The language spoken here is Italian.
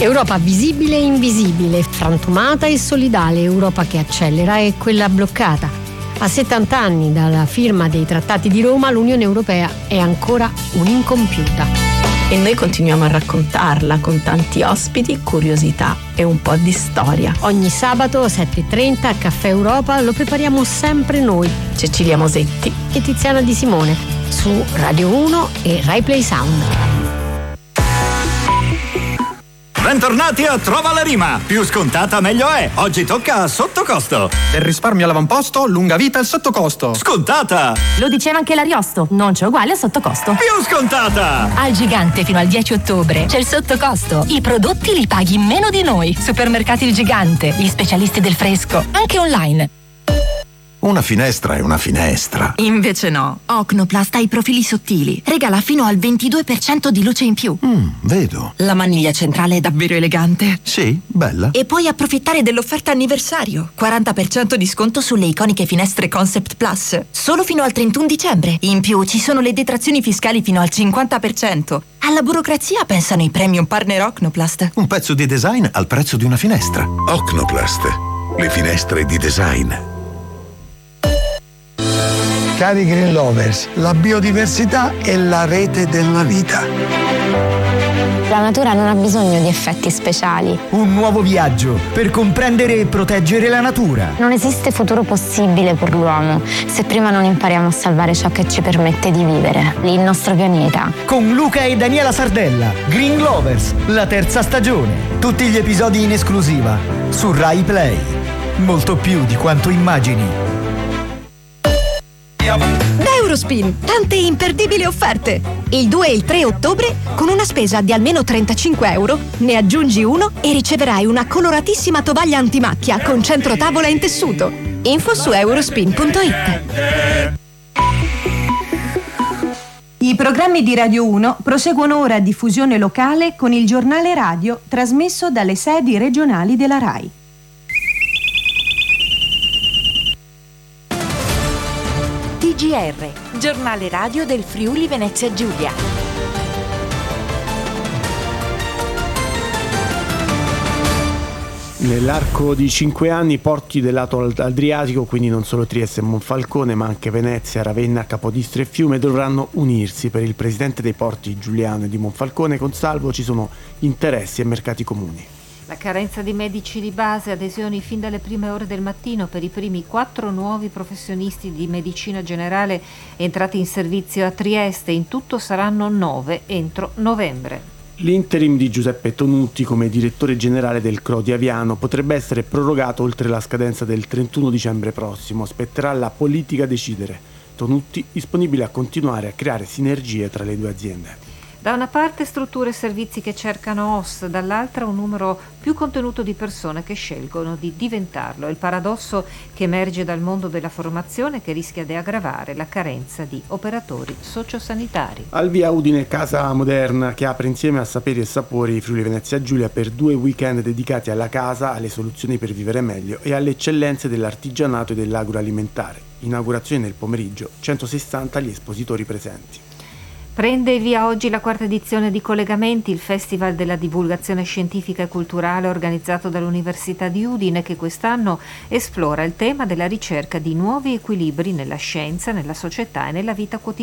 Europa visibile e invisibile, frantumata e solidale, Europa che accelera e quella bloccata. A 70 anni dalla firma dei Trattati di Roma, l'Unione Europea è ancora un'incompiuta. E noi continuiamo a raccontarla con tanti ospiti, curiosità e un po' di storia. Ogni sabato 7:30 a Caffè Europa lo prepariamo sempre noi, Cecilia Mosetti e Tiziana Di Simone, su Radio 1 e Rai Play Sound. Bentornati a Trova la Rima. Più scontata meglio è. Oggi tocca a sottocosto. Per risparmio all'avamposto, lunga vita al sottocosto. Scontata. Lo diceva anche l'Ariosto, non c'è uguale a sottocosto. Più scontata. Al Gigante fino al 10 ottobre c'è il sottocosto. I prodotti li paghi meno di noi. Supermercati Il Gigante, gli specialisti del fresco, anche online. Una finestra è una finestra. Invece no. Ocnoplast ha i profili sottili. Regala fino al 22% di luce in più. Vedo. La maniglia centrale è davvero elegante. Sì, bella. E puoi approfittare dell'offerta anniversario. 40% di sconto sulle iconiche finestre Concept Plus. Solo fino al 31 dicembre. In più ci sono le detrazioni fiscali fino al 50%. Alla burocrazia pensano i premium partner Ocnoplast. Un pezzo di design al prezzo di una finestra. Ocnoplast, le finestre di design. Cari Green Lovers, la biodiversità è la rete della vita. La natura non ha bisogno di effetti speciali. Un nuovo viaggio per comprendere e proteggere la natura. Non esiste futuro possibile per l'uomo se prima non impariamo a salvare ciò che ci permette di vivere, il nostro pianeta. Con Luca e Daniela Sardella, Green Lovers, la terza stagione. Tutti gli episodi in esclusiva su Rai Play. Molto più di quanto immagini. Da Eurospin, tante imperdibili offerte. Il 2 e il 3 ottobre, con una spesa di almeno 35 euro, ne aggiungi uno e riceverai una coloratissima tovaglia antimacchia con centro tavola in tessuto. Info su eurospin.it. I programmi di Radio 1 proseguono ora a diffusione locale con il giornale radio trasmesso dalle sedi regionali della RAI. TGR, giornale radio del Friuli Venezia Giulia. Nell'arco di 5 anni i porti del lato Adriatico, quindi non solo Trieste e Monfalcone, ma anche Venezia, Ravenna, Capodistria e Fiume, dovranno unirsi. Per il presidente dei porti Giuliano e di Monfalcone, Consalvo, ci sono interessi e mercati comuni. La carenza di medici di base, adesioni fin dalle prime ore del mattino per i primi 4 nuovi professionisti di medicina generale entrati in servizio a Trieste. In tutto saranno 9 entro novembre. L'interim di Giuseppe Tonutti come direttore generale del CRO di Aviano potrebbe essere prorogato oltre la scadenza del 31 dicembre prossimo. Spetterà alla politica decidere. Tonutti disponibile a continuare a creare sinergie tra le due aziende. Da una parte strutture e servizi che cercano OSS, dall'altra un numero più contenuto di persone che scelgono di diventarlo. Il paradosso che emerge dal mondo della formazione che rischia di aggravare la carenza di operatori sociosanitari. Al via Udine Casa Moderna, che apre insieme a Saperi e Sapori Friuli Venezia Giulia per 2 weekend dedicati alla casa, alle soluzioni per vivere meglio e alle eccellenze dell'artigianato e dell'agroalimentare. Inaugurazione nel pomeriggio, 160 gli espositori presenti. Prende il via oggi la 4ª edizione di Collegamenti, il festival della divulgazione scientifica e culturale organizzato dall'Università di Udine, che quest'anno esplora il tema della ricerca di nuovi equilibri nella scienza, nella società e nella vita quotidiana.